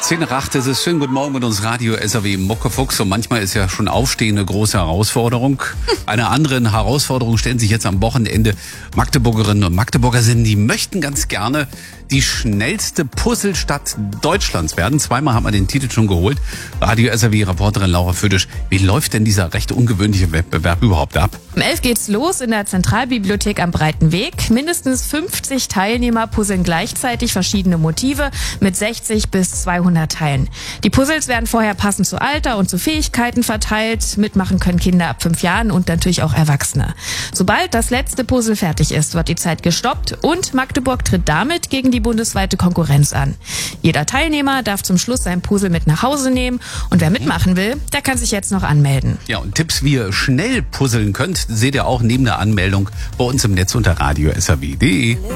10:08 ist es. Schönen guten Morgen mit uns Radio SAW Muckefuchs. Und manchmal ist ja schon Aufstehen eine große Herausforderung. Eine andere Herausforderung stellen sich jetzt am Wochenende Magdeburgerinnen und Magdeburger sind. Die möchten ganz gerne die schnellste Puzzlestadt Deutschlands werden. Zweimal hat man den Titel schon geholt. Radio SAW-Reporterin Laura Födisch. Wie läuft denn dieser recht ungewöhnliche Wettbewerb überhaupt ab? Um 11 geht's los in der Zentralbibliothek am Breiten Weg. Mindestens 50 Teilnehmer puzzeln gleichzeitig verschiedene Motive mit 60 bis 200 Teilen. Die Puzzles werden vorher passend zu Alter und zu Fähigkeiten verteilt. Mitmachen können Kinder ab 5 Jahren und natürlich auch Erwachsene. Sobald das letzte Puzzle fertig ist, wird die Zeit gestoppt und Magdeburg tritt damit gegen die bundesweite Konkurrenz an. Jeder Teilnehmer darf zum Schluss sein Puzzle mit nach Hause nehmen und wer mitmachen will, der kann sich jetzt noch anmelden. Ja, und Tipps, wie ihr schnell puzzeln könnt, seht ihr auch neben der Anmeldung bei uns im Netz unter radiosaw.de.